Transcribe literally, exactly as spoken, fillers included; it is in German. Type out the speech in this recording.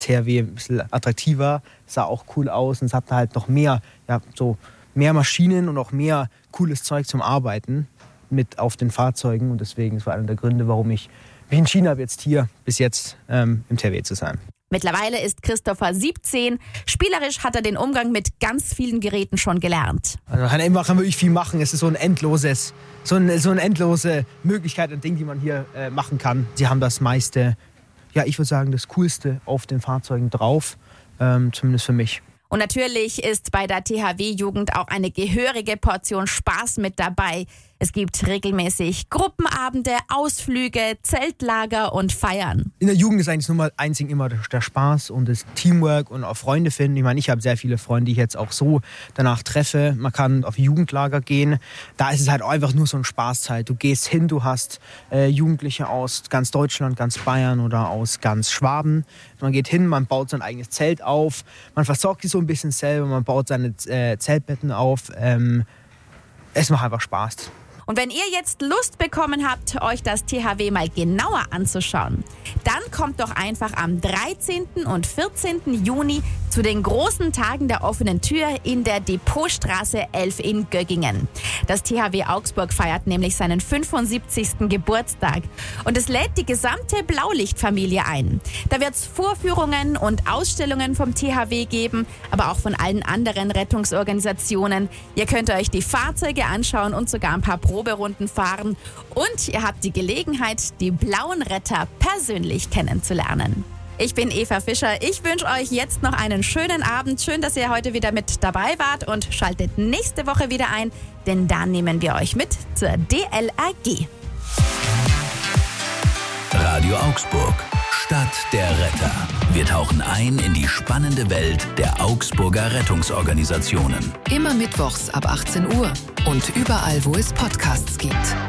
T H W ein bisschen attraktiver, sah auch cool aus und es hat halt noch mehr, ja, so mehr Maschinen und auch mehr cooles Zeug zum Arbeiten mit auf den Fahrzeugen. Und deswegen, das war einer der Gründe, warum ich mich entschieden habe, jetzt hier bis jetzt ähm, im T H W zu sein. Mittlerweile ist Christopher siebzehn. Spielerisch hat er den Umgang mit ganz vielen Geräten schon gelernt. Also man kann einfach wirklich viel machen. Es ist so ein endloses, so eine, so eine endlose Möglichkeit und Ding, die man hier äh, machen kann. Sie haben das meiste, ja, ich würde sagen, das Coolste auf den Fahrzeugen drauf, ähm, zumindest für mich. Und natürlich ist bei der T H W-Jugend auch eine gehörige Portion Spaß mit dabei. Es gibt regelmäßig Gruppenabende, Ausflüge, Zeltlager und Feiern. In der Jugend ist eigentlich nur mal einzig immer der Spaß und das Teamwork und auch Freunde finden. Ich meine, ich habe sehr viele Freunde, die ich jetzt auch so danach treffe. Man kann auf Jugendlager gehen. Da ist es halt auch einfach nur so eine Spaßzeit. Du gehst hin, du hast äh, Jugendliche aus ganz Deutschland, ganz Bayern oder aus ganz Schwaben. Man geht hin, man baut sein eigenes Zelt auf. Man versorgt sich so ein bisschen selber, man baut seine äh, Zeltbetten auf. Ähm, es macht einfach Spaß. Und wenn ihr jetzt Lust bekommen habt, euch das T H W mal genauer anzuschauen, dann kommt doch einfach am dreizehnten und vierzehnten Juni zu den großen Tagen der offenen Tür in der Depotstraße elf in Göggingen. Das T H W Augsburg feiert nämlich seinen fünfundsiebzigsten Geburtstag und es lädt die gesamte Blaulichtfamilie ein. Da wird es Vorführungen und Ausstellungen vom T H W geben, aber auch von allen anderen Rettungsorganisationen. Ihr könnt euch die Fahrzeuge anschauen und sogar ein paar Proberunden fahren und ihr habt die Gelegenheit, die blauen Retter persönlich kennenzulernen. Ich bin Eva Fischer. Ich wünsche euch jetzt noch einen schönen Abend. Schön, dass ihr heute wieder mit dabei wart und schaltet nächste Woche wieder ein, denn da nehmen wir euch mit zur D L R G. Radio Augsburg, Stadt der Retter. Wir tauchen ein in die spannende Welt der Augsburger Rettungsorganisationen. Immer mittwochs ab achtzehn Uhr und überall, wo es Podcasts gibt.